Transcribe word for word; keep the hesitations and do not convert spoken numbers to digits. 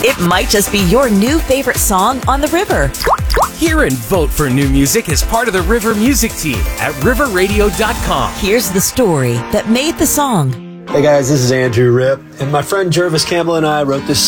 It might just be your new favorite song on the river. Hear and vote for new music as part of the River Music Team at river radio dot com. Here's the story that made the song. Hey guys, this is Andrew Ripp, and my friend Jervis Campbell and I wrote this